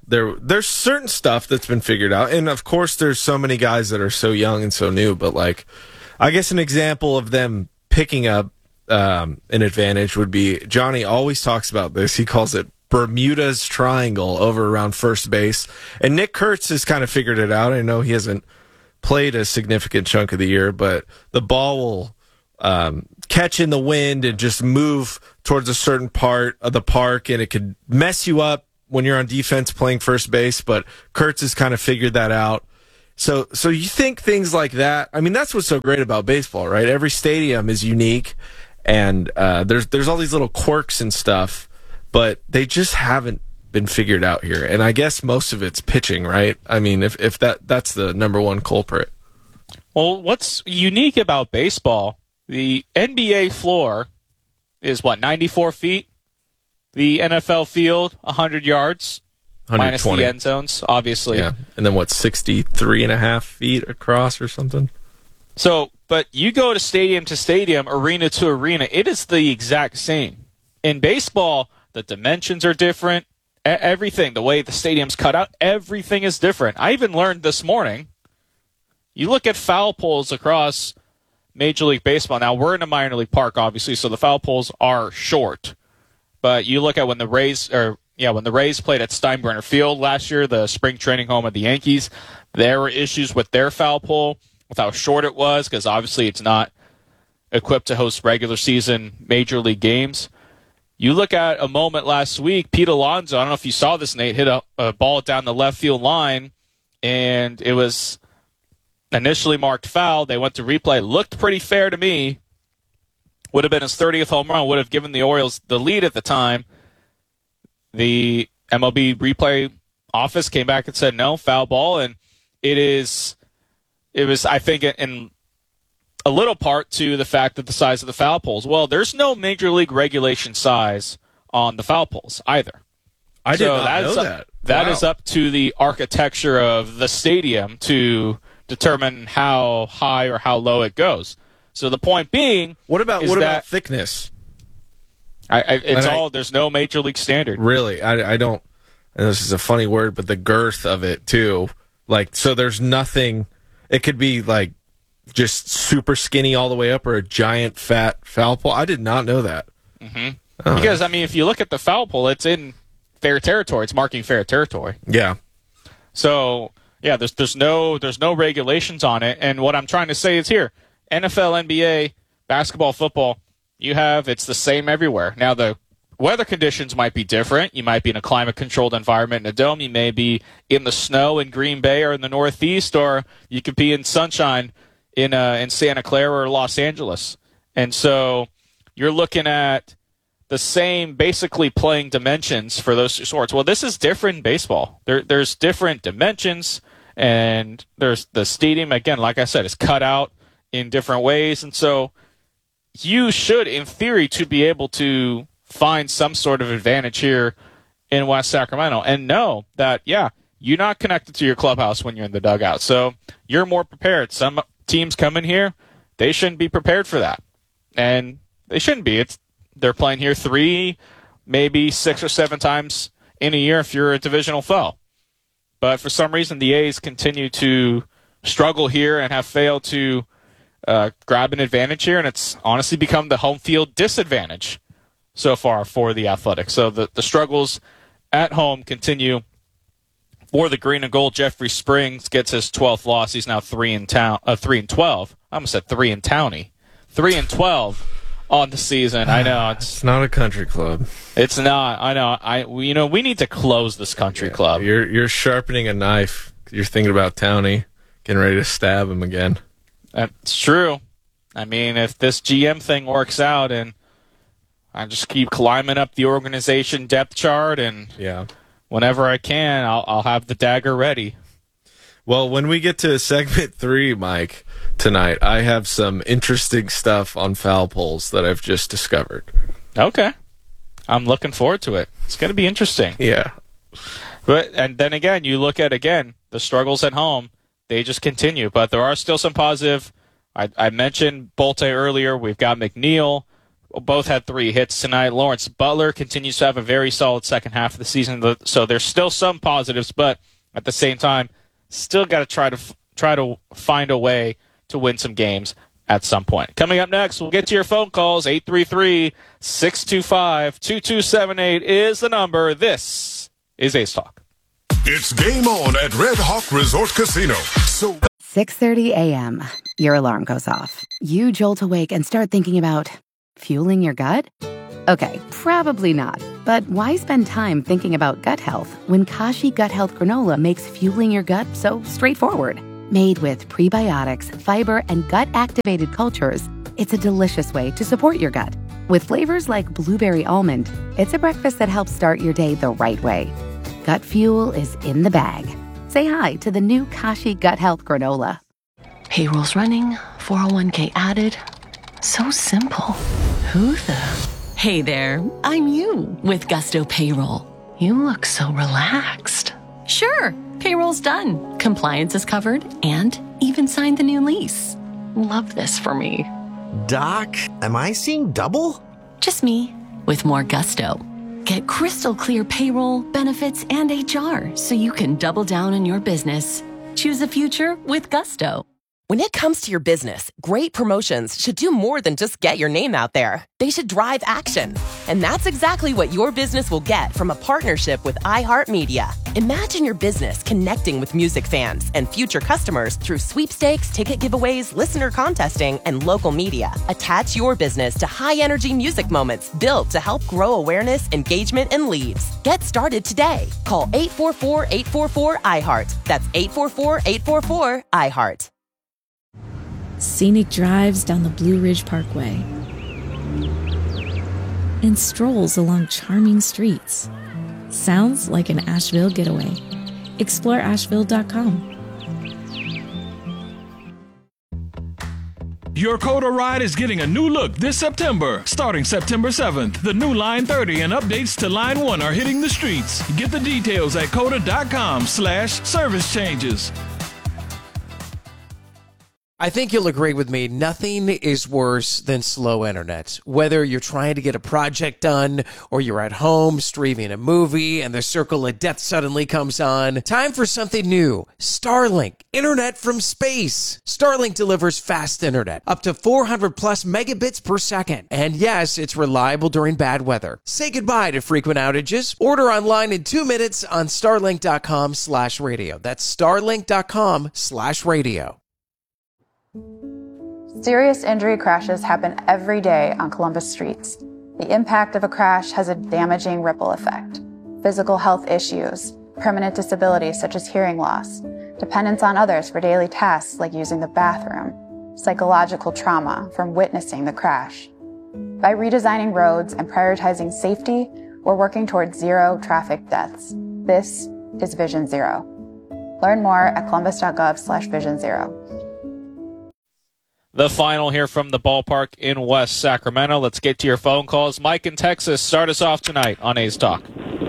[SPEAKER 4] there's certain stuff that's been figured out, and of course there's so many guys that are so young and so new, but like I guess an example of them picking up an advantage would be, Johnny always talks about this, he calls it Bermuda's Triangle over around first base, and Nick Kurtz has kind of figured it out. I know he hasn't played a significant chunk of the year, but the ball will catch in the wind and just move towards a certain part of the park, and it could mess you up when you're on defense playing first base, but Kurtz has kind of figured that out. So you think things like that, I mean, that's what's so great about baseball, right? Every stadium is unique, and there's all these little quirks and stuff, but they just haven't been figured out here. And I guess most of it's pitching, right? I mean, if that's the number one culprit.
[SPEAKER 34] Well, what's unique about baseball, the NBA floor is 94 feet? The NFL field, 100 yards, minus the end zones, obviously.
[SPEAKER 4] Yeah, and then 63.5 feet across or something?
[SPEAKER 34] So, but you go to stadium, arena to arena, it is the exact same. In baseball, the dimensions are different. Everything, the way the stadium's cut out, everything is different. I even learned this morning, you look at foul poles across Major League Baseball. Now, we're in a minor league park, obviously, so the foul poles are short. But you look at when the Rays played at Steinbrenner Field last year, the spring training home of the Yankees, there were issues with their foul pole, with how short it was, because obviously it's not equipped to host regular season Major League games. You look at a moment last week, Pete Alonso, I don't know if you saw this, Nate, hit a ball down the left field line, and it was initially marked foul. They went to replay. Looked pretty fair to me. Would have been his 30th home run, would have given the Orioles the lead at the time. The MLB replay office came back and said, no, foul ball, and it was, I think, in a little part to the fact that the size of the foul poles. Well, there's no Major League regulation size on the foul poles either.
[SPEAKER 4] I did not know that.
[SPEAKER 34] That is up to the architecture of the stadium to determine how high or how low it goes. So the point being,
[SPEAKER 4] what about thickness?
[SPEAKER 34] There's no Major League standard.
[SPEAKER 4] Really, I don't. And this is a funny word, but the girth of it too. Like, so there's nothing. It could be like just super skinny all the way up, or a giant fat foul pole. I did not know that.
[SPEAKER 34] Mm-hmm. Oh. Because I mean, if you look at the foul pole, it's in fair territory. It's marking fair territory.
[SPEAKER 4] Yeah.
[SPEAKER 34] So yeah, there's no regulations on it. And what I'm trying to say is here, NFL, NBA, basketball, football, it's the same everywhere. Now, the weather conditions might be different. You might be in a climate-controlled environment in a dome. You may be in the snow in Green Bay or in the Northeast, or you could be in sunshine in Santa Clara or Los Angeles. And so you're looking at the same, basically, playing dimensions for those two sports. Well, this is different in baseball. There's different dimensions, and there's the stadium, again, like I said, is cut out in different ways. And so you should, in theory, to be able to find some sort of advantage here in West Sacramento and know that, yeah, you're not connected to your clubhouse when you're in the dugout. So you're more prepared. Some teams come in here, they shouldn't be prepared for that. And they shouldn't be. They're playing here 3, maybe 6 or 7 times in a year if you're a divisional foe. But for some reason, the A's continue to struggle here and have failed to grab an advantage here, and it's honestly become the home field disadvantage so far for the Athletics. So the struggles at home continue for the green and gold. Jeffrey Springs gets his 12th loss. He's now 3-12. I almost said 3 in towny. 3-12 on the season. I know
[SPEAKER 4] it's not a country club.
[SPEAKER 34] It's not. I know. We need to close this country club.
[SPEAKER 4] You're sharpening a knife. You're thinking about Townie, getting ready to stab him again.
[SPEAKER 34] That's true. I mean, if this GM thing works out and I just keep climbing up the organization depth chart, and whenever I can, I'll have the dagger ready.
[SPEAKER 4] Well, when we get to segment 3, Mike, tonight, I have some interesting stuff on foul poles that I've just discovered.
[SPEAKER 34] Okay. I'm looking forward to it. It's going to be interesting.
[SPEAKER 4] Yeah.
[SPEAKER 34] And then again, you look at, the struggles at home. They just continue, but there are still some positive. I mentioned Bolte earlier. We've got McNeil both had 3 hits tonight. Lawrence Butler continues to have a very solid second half of the season, so there's still some positives, but at the same time, still got to try to find a way to win some games at some point. Coming up next, we'll get to your phone calls. 833-625-2278 is the number. This is Ace Talk.
[SPEAKER 5] It's game on at Red Hawk Resort Casino.
[SPEAKER 3] 6:30 a.m. Your alarm goes off. You jolt awake and start thinking about fueling your gut? Okay, probably not. But why spend time thinking about gut health when Kashi Gut Health Granola makes fueling your gut so straightforward? Made with prebiotics, fiber, and gut-activated cultures, it's a delicious way to support your gut. With flavors like blueberry almond, it's a breakfast that helps start your day the right way. Gut fuel is in the bag. Say hi to the new Kashi Gut Health Granola.
[SPEAKER 6] Payroll's running, 401k added. So simple. Who the? Hey there, I'm you with Gusto Payroll. You look so relaxed. Sure, payroll's done. Compliance is covered and even signed the new lease. Love this for me.
[SPEAKER 7] Doc, am I seeing double?
[SPEAKER 6] Just me with more Gusto. Get crystal clear payroll, benefits, and HR so you can double down on your business. Choose a future with Gusto.
[SPEAKER 8] When it comes to your business, great promotions should do more than just get your name out there. They should drive action. And that's exactly what your business will get from a partnership with iHeartMedia. Imagine your business connecting with music fans and future customers through sweepstakes, ticket giveaways, listener contesting, and local media. Attach your business to high-energy music moments built to help grow awareness, engagement, and leads. Get started today. Call 844-844-iHeart. That's 844-844-iHeart.
[SPEAKER 21] Scenic drives down the Blue Ridge Parkway and strolls along charming streets. Sounds like an Asheville getaway. Explore Asheville.com.
[SPEAKER 32] Your Coda ride is getting a new look this September. Starting September 7th, the new Line 30 and updates to Line 1 are hitting the streets. Get the details at coda.com/service changes.
[SPEAKER 23] I think you'll agree with me. Nothing is worse than slow internet. Whether you're trying to get a project done or you're at home streaming a movie and the circle of death suddenly comes on, time for something new. Starlink, internet from space. Starlink delivers fast internet, up to 400 plus megabits per second. And yes, it's reliable during bad weather. Say goodbye to frequent outages. Order online in 2 minutes on starlink.com/radio. That's starlink.com/radio.
[SPEAKER 9] Serious injury crashes happen every day on Columbus streets. The impact of a crash has a damaging ripple effect. Physical health issues, permanent disabilities such as hearing loss, dependence on others for daily tasks like using the bathroom, psychological trauma from witnessing the crash. By redesigning roads and prioritizing safety, we're working towards zero traffic deaths. This is Vision Zero. Learn more at columbus.gov/Vision Zero.
[SPEAKER 34] The final here from the ballpark in West Sacramento. Let's get to your phone calls. Mike in Texas, start us off tonight on A's Talk.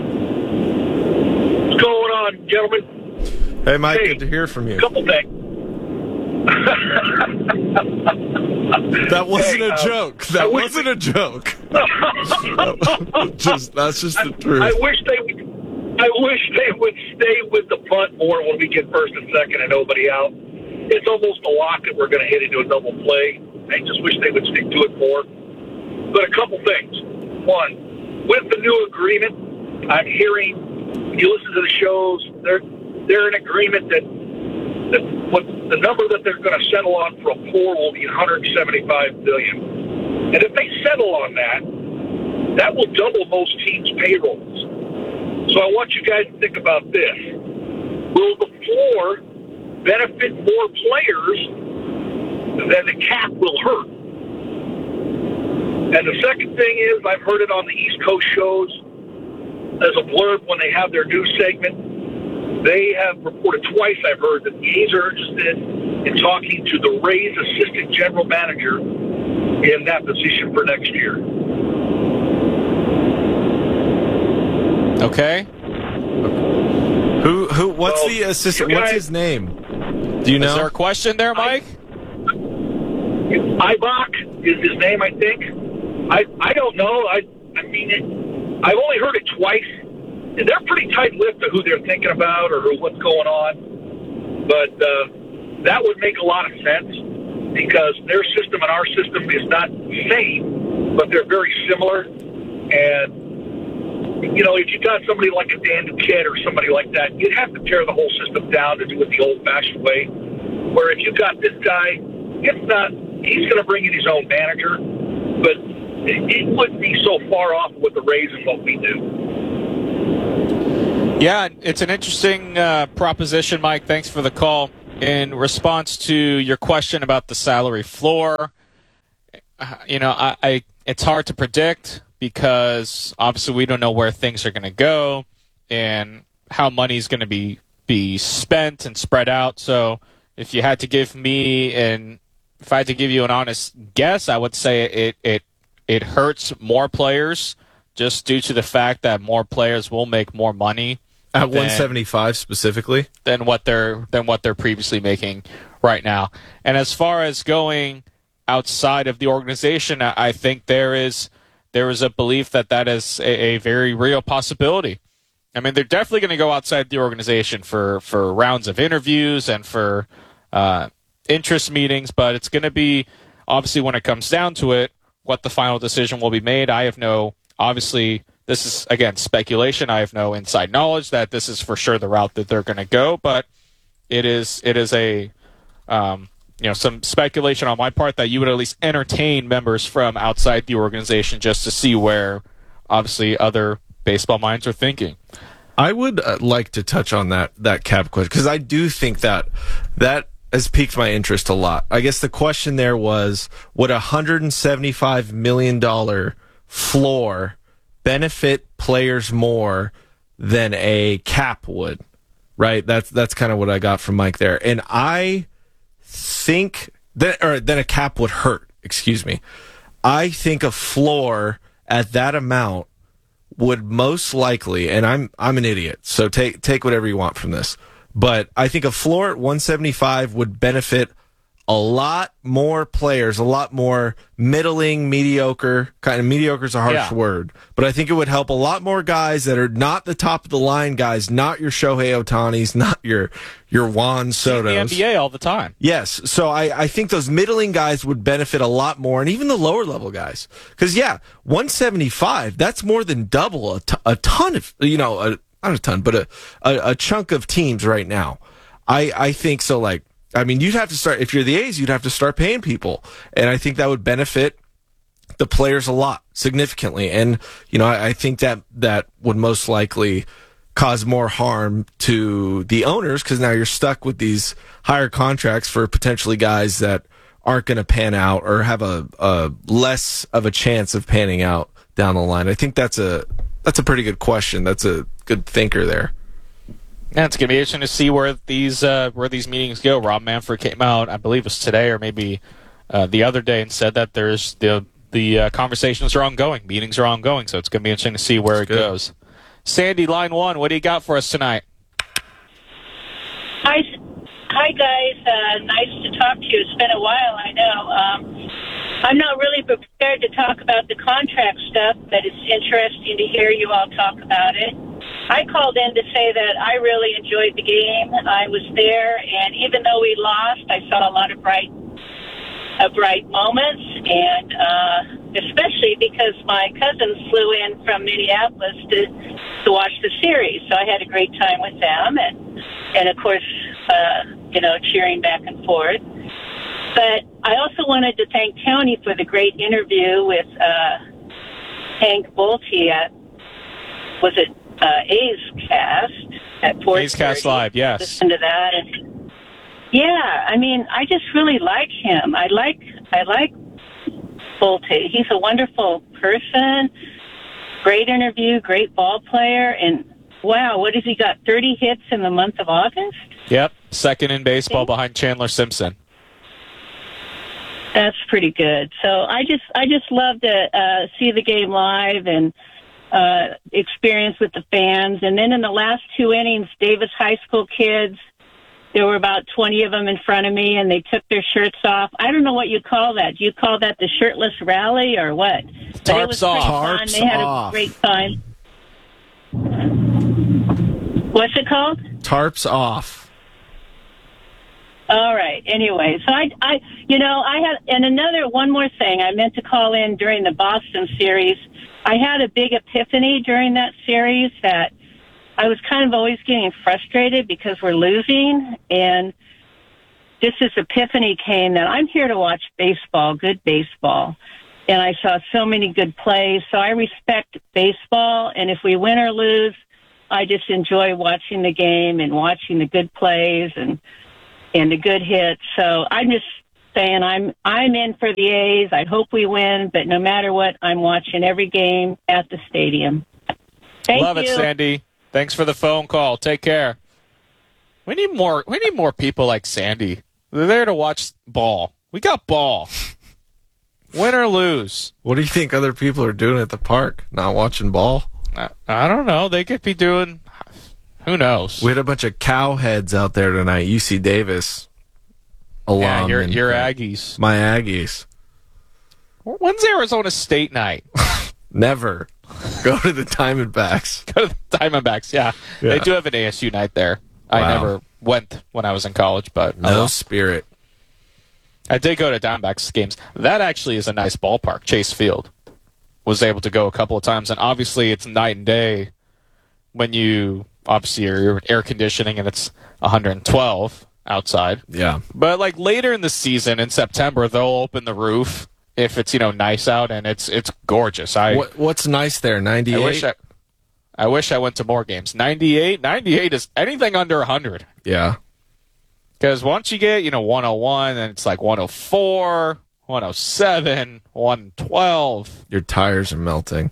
[SPEAKER 10] What's going on, gentlemen?
[SPEAKER 4] Hey, Mike, good to hear from you.
[SPEAKER 10] Couple things.
[SPEAKER 4] That wasn't a joke. That wasn't a joke. That's just the truth.
[SPEAKER 10] I wish they would stay with the punt more when we get first and second and nobody out. It's almost a lock that we're going to hit into a double play. I just wish they would stick to it more. But a couple things. One, with the new agreement, I'm hearing, when you listen to the shows, they're in agreement that what the number that they're going to settle on for a floor will be $175 billion. And if they settle on that will double most teams' payrolls. So I want you guys to think about this. Will the floor benefit more players than the cap will hurt? And the second thing is, I've heard it on the East Coast shows as a blurb when they have their news segment. They have reported twice, I've heard, that the A's are interested in talking to the Rays assistant general manager in that position for next year.
[SPEAKER 34] Okay.
[SPEAKER 4] What's the assistant? What's his name? Do you know?
[SPEAKER 34] Is there a question there, Mike?
[SPEAKER 10] Ibach is his name, I think. I don't know. I mean, I've only heard it twice. And they're pretty tight-lipped to who they're thinking about or what's going on. But that would make a lot of sense because their system and our system is not the same, but they're very similar. And you know, if you got somebody like a Dan Duquette or somebody like that, you'd have to tear the whole system down to do it the old-fashioned way. Where if you got this guy, he's going to bring in his own manager, but it wouldn't be so far off with the Rays and what we do.
[SPEAKER 34] Yeah, it's an interesting proposition, Mike. Thanks for the call. In response to your question about the salary floor, you know, it's hard to predict, because obviously we don't know where things are going to go and how money is going to be spent and spread out. So if you had to give me if I had to give you an honest guess, I would say it hurts more players just due to the fact that more players will make more money
[SPEAKER 4] at 175 specifically
[SPEAKER 34] than what they're previously making right now. And as far as going outside of the organization, I think there is a belief that is a very real possibility. I mean, they're definitely going to go outside the organization for rounds of interviews and for interest meetings, but it's going to be, obviously, when it comes down to it, what the final decision will be made. Obviously, this is, again, speculation. I have no inside knowledge that this is for sure the route that they're going to go, but it is a some speculation on my part that you would at least entertain members from outside the organization just to see where, obviously, other baseball minds are thinking.
[SPEAKER 4] I would like to touch on that cap question, because I do think that has piqued my interest a lot. I guess the question there was, would a $175 million floor benefit players more than a cap would? Right? That's kind of what I got from Mike there. And I think that, or then a cap would hurt, excuse me. I think a floor at that amount would most likely, and I'm an idiot, so take whatever you want from this, but I think a floor at 175 would benefit a lot more players, a lot more mediocre. Kind of mediocre is a harsh word, but I think it would help a lot more guys that are not the top of the line guys, not your Shohei Ohtanis, not your Juan Sotos.
[SPEAKER 34] The NBA all the time.
[SPEAKER 4] Yes, so I think those middling guys would benefit a lot more, and even the lower level guys, because 175, that's more than double a ton of, not a ton, but a chunk of teams right now. I think so. Like, I mean, you'd have to start, if you're the A's, you'd have to start paying people. And I think that would benefit the players a lot, significantly. And, I think that would most likely cause more harm to the owners, because now you're stuck with these higher contracts for potentially guys that aren't going to pan out or have a less of a chance of panning out down the line. I think that's a pretty good question. That's a good thinker there.
[SPEAKER 34] Yeah, it's going to be interesting to see where these meetings go. Rob Manfred came out, I believe it was today or maybe the other day, and said that there's the conversations are ongoing, meetings are ongoing, so it's going to be interesting to see where it goes. Sandy, line one, what do you got for us tonight?
[SPEAKER 2] Hi guys. Nice to talk to you. It's been a while, I know. I'm not really prepared to talk about the contract stuff, but it's interesting to hear you all talk about it. I called in to say that I really enjoyed the game. I was there, and even though we lost, I saw a lot of bright moments, and especially because my cousins flew in from Minneapolis to watch the series, so I had a great time with them, and of course, cheering back and forth. But I also wanted to thank Tony for the great interview with Hank Bolte at, was it A's Cast at 4:30.
[SPEAKER 34] A's Cast Live, yes.
[SPEAKER 2] Listen to that, and I mean, I just really like him. I like Bolte. He's a wonderful person. Great interview, great ball player, and wow, what has he got? 30 hits in the month of August?
[SPEAKER 34] Yep, second in baseball behind Chandler Simpson.
[SPEAKER 2] That's pretty good. So I just love to see the game live and experience with the fans. And then in the last two innings, Davis High School kids, there were about 20 of them in front of me, and they took their shirts off. I don't know what you call that. Do you call that the shirtless rally or what? But it was pretty fun. They had a great time. What's it called?
[SPEAKER 4] Tarps off.
[SPEAKER 2] All right. Anyway, so I had, and one more thing. I meant to call in during the Boston series. I had a big epiphany during that series that I was kind of always getting frustrated because we're losing, and this epiphany came that I'm here to watch baseball, good baseball, and I saw so many good plays. So I respect baseball, and if we win or lose, I just enjoy watching the game and watching the good plays and the good hits. So I'm just saying I'm in for the A's. I hope we win, but no matter what, I'm watching every game at the stadium. Thank
[SPEAKER 34] Love
[SPEAKER 2] you.
[SPEAKER 34] it, Sandy. Thanks for the phone call. Take care. We need more people like Sandy. They're there to watch ball. We got ball. Win or lose.
[SPEAKER 4] What do you think other people are doing at the park? Not watching ball?
[SPEAKER 34] I don't know. They could be doing... Who knows?
[SPEAKER 4] We had a bunch of cow heads out there tonight. UC Davis alum.
[SPEAKER 34] Yeah, your Aggies.
[SPEAKER 4] My Aggies.
[SPEAKER 34] When's Arizona State night?
[SPEAKER 4] Never. Go to the Diamondbacks.
[SPEAKER 34] Go to the Diamondbacks, yeah. They do have an ASU night there. I never went when I was in college, but...
[SPEAKER 4] No spirit.
[SPEAKER 34] I did go to Diamondbacks games. That actually is a nice ballpark, Chase Field. Was able to go a couple of times, and obviously it's night and day when you... Obviously, you're air conditioning, and it's 112 outside.
[SPEAKER 4] Yeah.
[SPEAKER 34] But, like, later in the season, in September, they'll open the roof if it's, nice out, and it's gorgeous.
[SPEAKER 4] What's nice there, 98?
[SPEAKER 34] I wish I went to more games. 98 is anything under 100.
[SPEAKER 4] Yeah.
[SPEAKER 34] Because once you get, 101, then it's like 104, 107, 112.
[SPEAKER 4] Your tires are melting.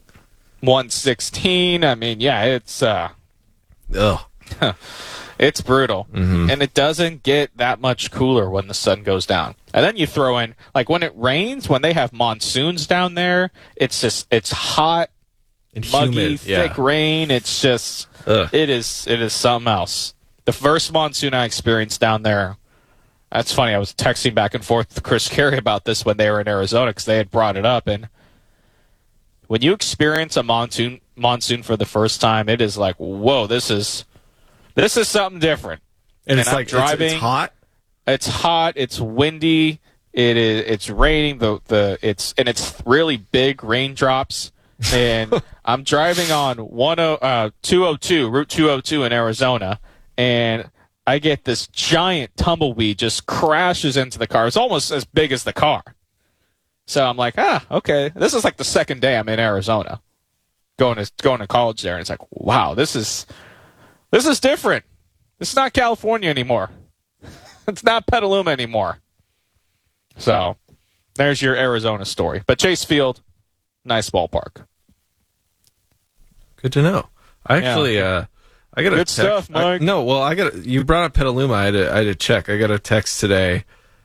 [SPEAKER 34] 116. I mean, yeah, it's...
[SPEAKER 4] Ugh.
[SPEAKER 34] It's brutal.
[SPEAKER 4] Mm-hmm.
[SPEAKER 34] And it doesn't get that much cooler when the sun goes down. And then you throw in, like when it rains, when they have monsoons down there, it's hot,
[SPEAKER 4] and
[SPEAKER 34] muggy,
[SPEAKER 4] humid.
[SPEAKER 34] thick rain. It's just, it is something else. The first monsoon I experienced down there, that's funny. I was texting back and forth with Chris Carey about this when they were in Arizona because they had brought it up. And when you experience a monsoon for the first time, it is like, whoa, this is something different.
[SPEAKER 4] And it's
[SPEAKER 34] I'm
[SPEAKER 4] like
[SPEAKER 34] driving.
[SPEAKER 4] It's hot.
[SPEAKER 34] It's hot. It's windy. It's raining. It's really big raindrops. And I'm driving on 202, Route 202 in Arizona, and I get this giant tumbleweed just crashes into the car. It's almost as big as the car. So I'm like, okay. This is like the second day I'm in Arizona, going to college there, and it's like, wow, this is different. This is not California anymore. It's not Petaluma anymore. So there's your Arizona story. But Chase Field, nice ballpark.
[SPEAKER 4] Good to know. I actually, I got a
[SPEAKER 34] good stuff, Mike.
[SPEAKER 4] You brought up Petaluma. I had to check. I got a text today.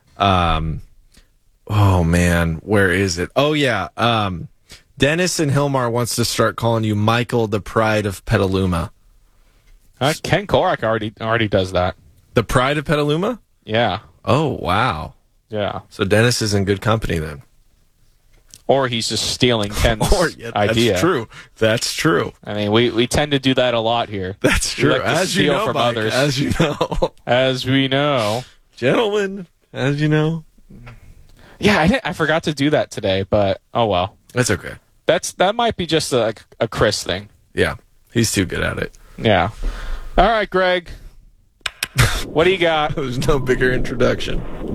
[SPEAKER 4] Oh, man, where is it? Oh, yeah. Dennis in Hilmar wants to start calling you Michael, the Pride of Petaluma.
[SPEAKER 34] Ken Korak already does that.
[SPEAKER 4] The Pride of Petaluma?
[SPEAKER 34] Yeah.
[SPEAKER 4] Oh, wow.
[SPEAKER 34] Yeah.
[SPEAKER 4] So Dennis is in good company then.
[SPEAKER 34] Or he's just stealing Ken's idea.
[SPEAKER 4] That's true. That's true.
[SPEAKER 34] I mean, we tend to do that a lot here.
[SPEAKER 4] That's true.
[SPEAKER 34] Like
[SPEAKER 4] as you know,
[SPEAKER 34] from
[SPEAKER 4] Mike,
[SPEAKER 34] others.
[SPEAKER 4] as you know.
[SPEAKER 34] As we know.
[SPEAKER 4] Gentlemen, as you know.
[SPEAKER 34] Yeah, I forgot to do that today, but oh well.
[SPEAKER 4] That's okay.
[SPEAKER 34] That might be just a Chris thing.
[SPEAKER 4] Yeah, he's too good at it.
[SPEAKER 34] Yeah. All right, Greg. What do you got?
[SPEAKER 4] There's no bigger introduction.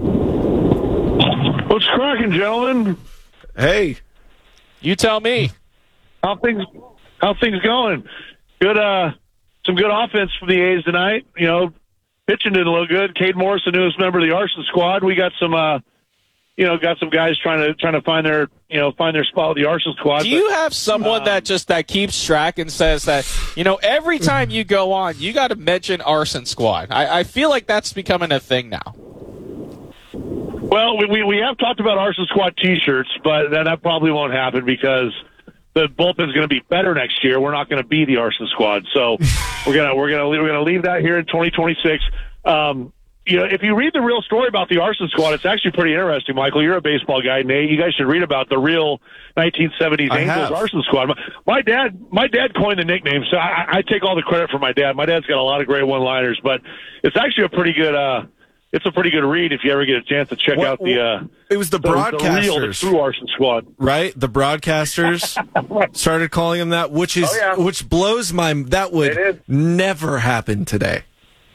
[SPEAKER 10] What's cracking, gentlemen?
[SPEAKER 4] Hey.
[SPEAKER 34] You tell me.
[SPEAKER 10] How things going? Good. Some good offense from the A's tonight. Pitching didn't look good. Cade Morris, the newest member of the Arson squad. We got some. Got some guys trying to find their spot with the Arson squad.
[SPEAKER 34] Do you have someone that keeps track and says that, every time you go on, you got to mention Arson squad? I feel like that's becoming a thing now.
[SPEAKER 10] Well, we have talked about Arson squad T-shirts, but that probably won't happen because the bullpen's going to be better next year. We're not going to be the Arson squad, so we're gonna leave that here in 2026. if you read the real story about the arson squad, it's actually pretty interesting, Michael. You're a baseball guy, Nate. You guys should read about the real 1970s Angels arson squad. My dad coined the nickname, so I take all the credit for my dad. My dad's got a lot of great one-liners, but it's actually a pretty good read if you ever get a chance to check out the.
[SPEAKER 4] It was the broadcasters,
[SPEAKER 10] the true arson squad,
[SPEAKER 4] right? The broadcasters started calling him that, which blows my. That would never happen today.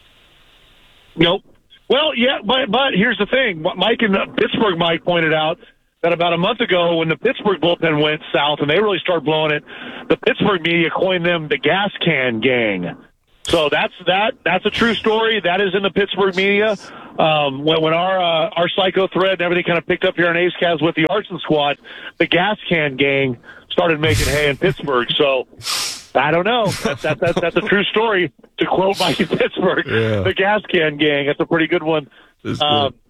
[SPEAKER 10] Nope. Well, yeah, but here's the thing. Mike in Pittsburgh, Mike pointed out that about a month ago when the Pittsburgh bullpen went south and they really started blowing it, the Pittsburgh media coined them the gas can gang. So that's a true story. That is in the Pittsburgh media. When our psycho thread and everything kind of picked up here on A's Cast with the arson squad, the gas can gang started making hay in Pittsburgh. So I don't know. That's a true story. To quote Mike in Pittsburgh, the gas can gang. That's a pretty good one. But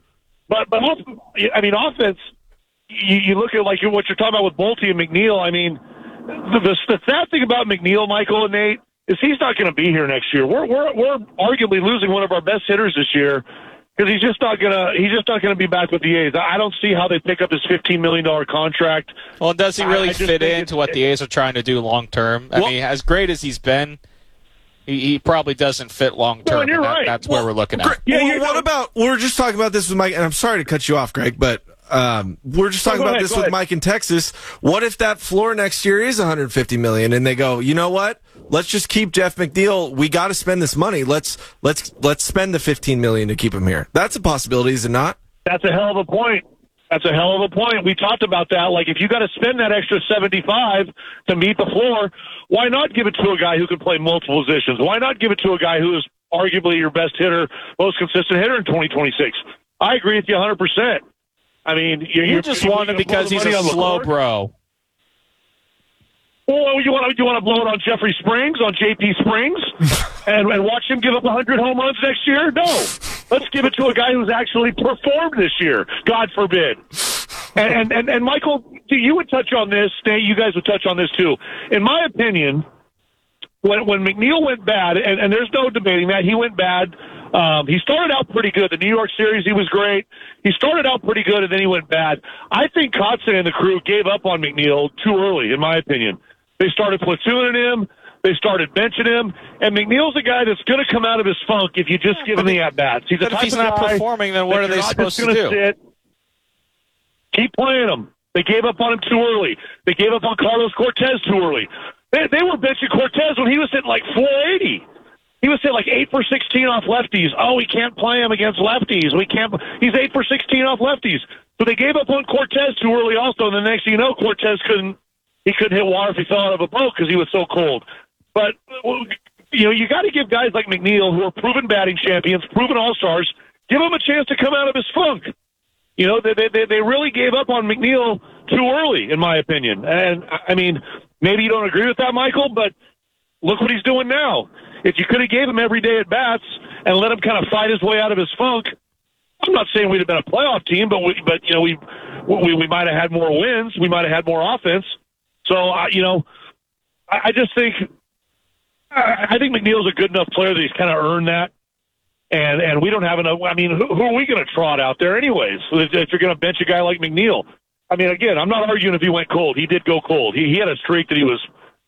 [SPEAKER 10] I mean, offense. You look at like what you're talking about with Bolte and McNeil. I mean, the sad thing about McNeil, Michael and Nate, is he's not going to be here next year. We're arguably losing one of our best hitters this year because he's just not gonna be back with the A's. I don't see how they pick up his $15 million contract.
[SPEAKER 34] Well, does he really fit into what the A's are trying to do long term? I mean, as great as he's been, he probably doesn't fit long term.
[SPEAKER 10] You're right.
[SPEAKER 34] That's where we're looking at.
[SPEAKER 4] What about? We're just talking about this with Mike, and I'm sorry to cut you off, Greg, but. We're just talking about this with Mike in Texas. What if that floor next year is $150 million, and they go, you know what? Let's just keep Jeff McNeil. We got to spend this money. Let's spend the $15 million to keep him here. That's a possibility, is it not?
[SPEAKER 10] That's a hell of a point. We talked about that. Like, if you got to spend that extra $75 to meet the floor, why not give it to a guy who can play multiple positions? Why not give it to a guy who is arguably your best hitter, most consistent hitter in 2026? I agree with you 100%. I mean,
[SPEAKER 34] you just want him because he's a slow bro.
[SPEAKER 10] Well, you want to blow it on Jeffrey Springs, on JP Springs, and watch him give up 100 home runs next year? No. Let's give it to a guy who's actually performed this year. God forbid. And Michael, you would touch on this. Nate, you guys would touch on this too. In my opinion, when McNeil went bad, and there's no debating that, he went bad. He started out pretty good. The New York series, he was great. He started out pretty good, and then he went bad. I think Kotsay and the crew gave up on McNeil too early, in my opinion. They started platooning him. They started benching him. And McNeil's a guy that's going to come out of his funk if you just give him the at-bats. He's
[SPEAKER 34] but if he's not performing, then what are they supposed to do?
[SPEAKER 10] Keep playing him. They gave up on him too early. They gave up on Carlos Cortez too early. They were benching Cortez when he was hitting like 480. He was hitting like 8 for 16 off lefties. Oh, we can't play him against lefties. He's 8 for 16 off lefties. So they gave up on Cortez too early also, and the next thing you know, Cortez couldn't hit water if he fell out of a boat because he was so cold. But, you got to give guys like McNeil, who are proven batting champions, proven all-stars, give him a chance to come out of his funk. They really gave up on McNeil too early, in my opinion. And, I mean, maybe you don't agree with that, Michael, but look what he's doing now. If you could have gave him every day at bats and let him kind of fight his way out of his funk, I'm not saying we'd have been a playoff team, but we might have had more wins. We might have had more offense. So I just think McNeil's a good enough player that he's kind of earned that. And we don't have enough. I mean, who are we going to trot out there anyways? If you're going to bench a guy like McNeil, I mean, again, I'm not arguing if he went cold. He did go cold. He had a streak that he was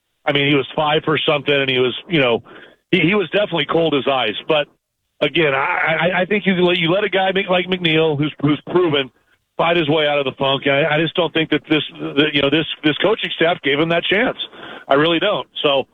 [SPEAKER 10] 5 for something, and he was, he was definitely cold as ice. But again, I think you let a guy like McNeil, who's proven, fight his way out of the funk. I just don't think that this coaching staff gave him that chance. I really don't. So,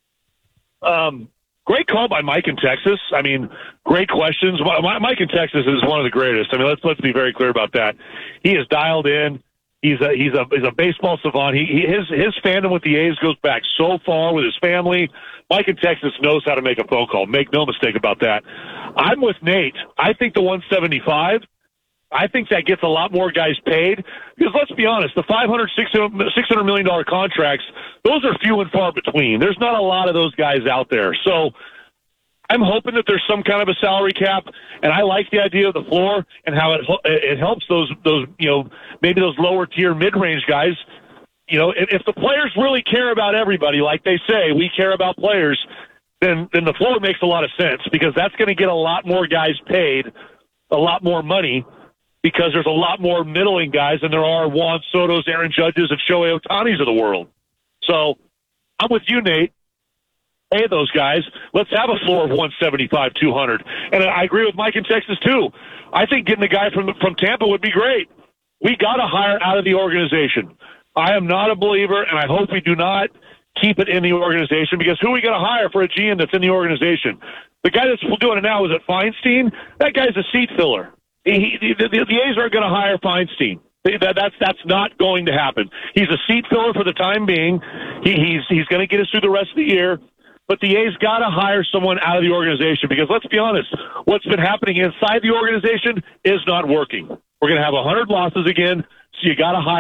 [SPEAKER 10] great call by Mike in Texas. I mean, great questions. Mike in Texas is one of the greatest. I mean, let's be very clear about that. He is dialed in. He's a baseball savant. His fandom with the A's goes back so far with his family. Mike in Texas knows how to make a phone call. Make no mistake about that. I'm with Nate. I think the 175. I think that gets a lot more guys paid because let's be honest, the $500, $600 million contracts, those are few and far between. There's not a lot of those guys out there. So I'm hoping that there's some kind of a salary cap, and I like the idea of the floor and how it helps those maybe those lower tier mid-range guys. If the players really care about everybody, like they say, we care about players, then the floor makes a lot of sense because that's going to get a lot more guys paid a lot more money because there's a lot more middling guys than there are Juan Soto's, Aaron Judge's, and Shohei Ohtani's of the world. So I'm with you, Nate. Hey, those guys, let's have a floor of 175, 200. And I agree with Mike in Texas, too. I think getting the guy from Tampa would be great. We got to hire out of the organization. I am not a believer, and I hope we do not keep it in the organization, because who are we going to hire for a GM that's in the organization? The guy that's doing it now, is it Feinstein? That guy's a seat filler. The A's aren't going to hire Feinstein. That's not going to happen. He's a seat filler for the time being. He's going to get us through the rest of the year. But the A's got to hire someone out of the organization, because let's be honest, what's been happening inside the organization is not working. We're going to have 100 losses again, so you got to hire